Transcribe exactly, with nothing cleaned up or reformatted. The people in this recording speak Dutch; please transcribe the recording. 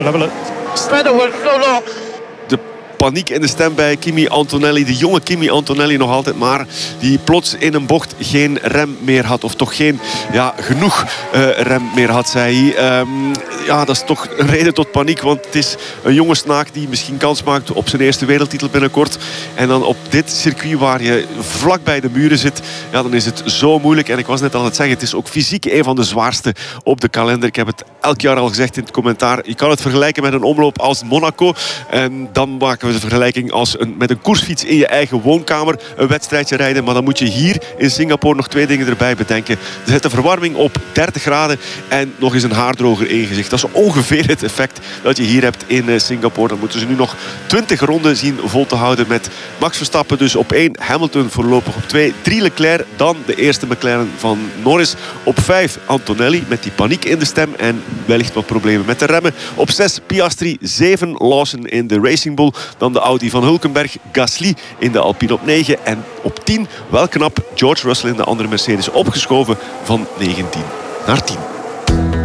Spread the word so long. De paniek in de stem bij Kimi Antonelli. De jonge Kimi Antonelli nog altijd. Maar die plots in een bocht geen rem meer had. Of toch geen ja, genoeg uh, rem meer had, zei hij. Um, ja, dat is toch een reden tot paniek. Want het is een jonge snaak die misschien kans maakt op zijn eerste wereldtitel binnenkort. En dan op dit circuit waar je vlak bij de muren zit. Ja, dan is het zo moeilijk. En ik was net al aan het zeggen, het is ook fysiek een van de zwaarste op de kalender. Ik heb het elk jaar al gezegd in het commentaar. Je kan het vergelijken met een omloop als Monaco. En dan maken we de vergelijking als een, met een koersfiets in je eigen woonkamer een wedstrijdje rijden. Maar dan moet je hier in Singapore nog twee dingen erbij bedenken. Er zit de verwarming op dertig graden en nog eens een haardroger ingezicht. Dat is ongeveer het effect dat je hier hebt in Singapore. Dan moeten ze nu nog twintig ronden zien vol te houden met Max Verstappen dus op één, Hamilton voorlopig op twee, drie Leclerc, dan de eerste McLaren van Norris. Op vijf Antonelli met die paniek in de stem en wellicht wat problemen met de remmen. Op zes Piastri, zeven Lawson in de Racing Bull, dan de Audi van Hulkenberg, Gasly in de Alpine op negen en op tien, wel knap, George Russell in de andere Mercedes opgeschoven van negentien naar tien.